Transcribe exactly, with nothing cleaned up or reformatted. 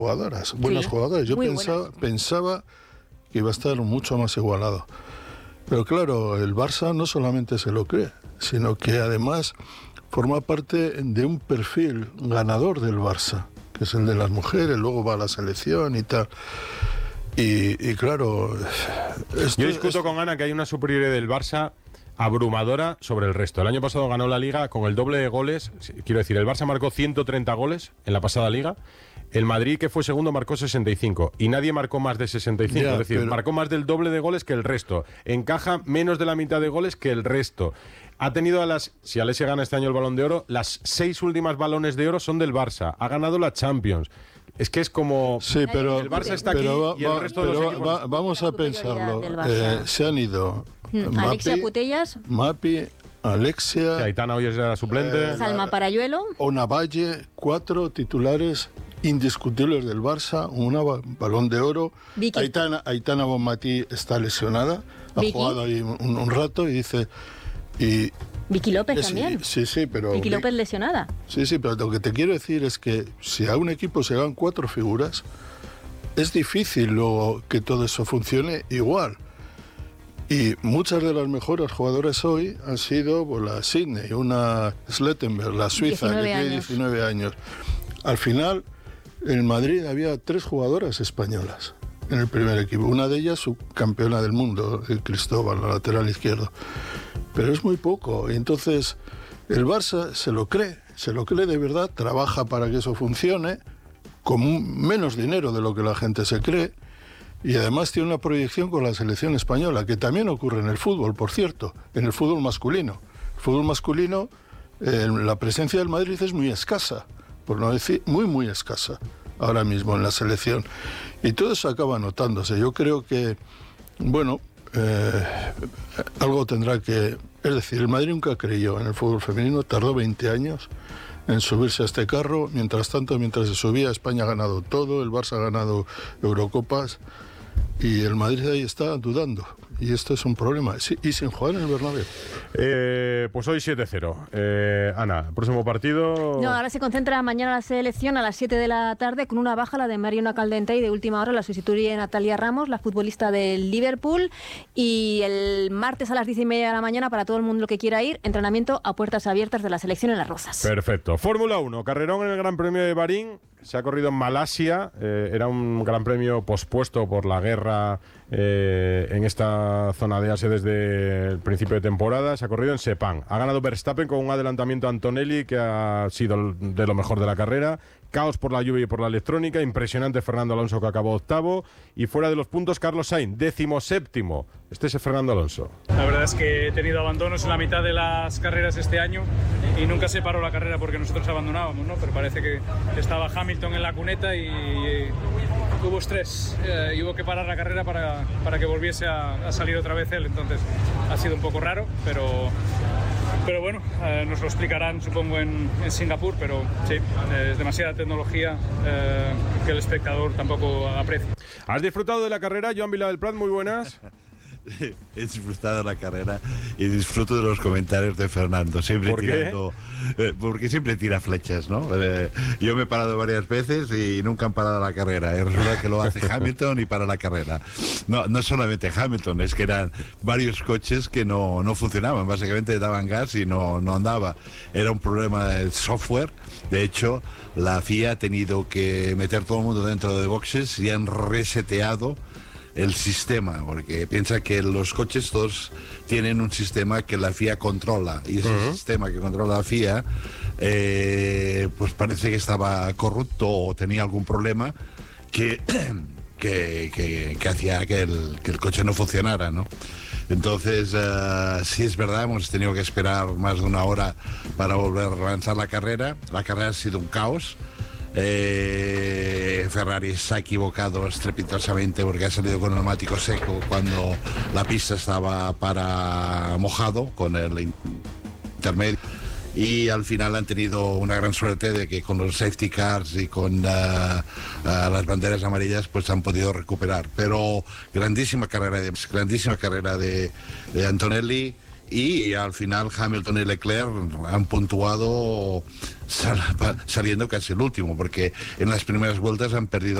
jugadoras, buenas sí, jugadoras. Yo pensaba, buenas. pensaba que iba a estar mucho más igualado. Pero claro, el Barça no solamente se lo cree, sino que además forma parte de un perfil ganador del Barça, que es el de las mujeres, luego va a la selección y tal. Y, y claro... Esto, Yo discuto esto... con Ana que hay una superioridad del Barça abrumadora sobre el resto. El año pasado ganó la Liga con el doble de goles. Quiero decir, el Barça marcó ciento treinta goles en la pasada Liga. El Madrid, que fue segundo, marcó sesenta y cinco. Y nadie marcó más de sesenta y cinco. Ya, es decir, pero... marcó más del doble de goles que el resto. Encaja menos de la mitad de goles que el resto. Ha tenido a las... Si Alessia gana este año el Balón de Oro, las seis últimas balones de oro son del Barça. Ha ganado la Champions. Es que es como... Sí, pero... El Barça está aquí va, y el resto de los pero equipos... va, vamos a pensarlo. Eh, se han ido... Hmm. Mapi, Alexia Putellas. Mapi, Alexia... Sí, Aitana hoy es la suplente. Eh, Salma Parayuelo. Onavalle, cuatro titulares indiscutibles del Barça, una balón de oro. Vicky. Aitana, Aitana Bonmatí está lesionada, ha Vicky. jugado ahí un, un rato y dice... Y, Vicky López es, también. Sí, sí, pero... Vicky López lesionada. Sí, sí, pero lo que te quiero decir es que si a un equipo se dan cuatro figuras, es difícil luego que todo eso funcione igual. Y muchas de las mejores jugadoras hoy han sido pues, la Sydney, una Slettenberg, la suiza, que tiene diecinueve años. Al final, en Madrid había tres jugadoras españolas en el primer equipo. Una de ellas, subcampeona del mundo, el Cristóbal, la lateral izquierdo. Pero es muy poco. Y entonces, el Barça se lo cree, se lo cree de verdad, trabaja para que eso funcione, con menos dinero de lo que la gente se cree. Y además tiene una proyección con la selección española, que también ocurre en el fútbol, por cierto, en el fútbol masculino. El fútbol masculino, eh, la presencia del Madrid es muy escasa, por no decir muy, muy escasa, ahora mismo en la selección. Y todo eso acaba notándose. Yo creo que, bueno, eh, algo tendrá que... Es decir, el Madrid nunca creyó en el fútbol femenino, tardó veinte años en subirse a este carro. Mientras tanto, mientras se subía, España ha ganado todo, el Barça ha ganado Eurocopas y el Madrid ahí está dudando. Y esto es un problema. Sí, y sin jugar en el Bernabéu. Eh, pues hoy siete cero. Eh, Ana, próximo partido... No, ahora se concentra mañana la selección a las siete de la tarde con una baja, la de Mariona Caldentey, y de última hora la sustituye Natalia Ramos, la futbolista del Liverpool. Y el martes a las diez y media de la mañana, para todo el mundo que quiera ir, entrenamiento a puertas abiertas de la selección en Las Rozas. Perfecto. Fórmula uno, carrerón en el Gran Premio de Bahrín. Se ha corrido en Malasia. Eh, era un gran premio pospuesto por la guerra eh, en esta zona de Asia desde el principio de temporada. Se ha corrido en Sepang. Ha ganado Verstappen con un adelantamiento a Antonelli que ha sido de lo mejor de la carrera. Caos por la lluvia y por la electrónica. Impresionante Fernando Alonso, que acabó octavo. Y fuera de los puntos, Carlos Sainz, décimo séptimo. Este es Fernando Alonso. La verdad es que he tenido abandonos en la mitad de las carreras este año y nunca se paró la carrera porque nosotros abandonábamos, ¿no? Pero parece que estaba Hamilton en la cuneta y, y hubo estrés eh, y hubo que parar la carrera para, para que volviese a, a salir otra vez él. Entonces ha sido un poco raro, pero... Pero bueno, eh, nos lo explicarán supongo en, en Singapur, pero sí, es demasiada tecnología eh, que el espectador tampoco aprecia. ¿Has disfrutado de la carrera, Joan Vila del Prat? Muy buenas. He disfrutado de la carrera y disfruto de los comentarios de Fernando, siempre ¿Por qué? tirando, eh, porque siempre tira flechas, ¿no? Eh, yo me he parado varias veces y nunca han parado la carrera, y resulta que lo hace Hamilton y para la carrera. No, no solamente Hamilton, es que eran varios coches que no, no funcionaban, básicamente daban gas y no, no andaba. Era un problema del software. De hecho, la F I A ha tenido que meter todo el mundo dentro de boxes y han reseteado el sistema, porque piensa que los coches todos tienen un sistema que la F I A controla, y ese uh-huh. sistema que controla la F I A eh, pues parece que estaba corrupto o tenía algún problema que, que, que, que hacía que el, que el coche no funcionara, ¿no? Entonces, uh, sí es verdad, hemos tenido que esperar más de una hora para volver a lanzar la carrera. La carrera ha sido un caos. Eh, Ferrari se ha equivocado estrepitosamente porque ha salido con neumático seco cuando la pista estaba para mojado con el intermedio, y al final han tenido una gran suerte de que con los safety cars y con uh, uh, las banderas amarillas pues han podido recuperar. Pero grandísima carrera de, grandísima carrera de, de Antonelli. y al final Hamilton y Leclerc han puntuado sal- saliendo casi el último, porque en las primeras vueltas han perdido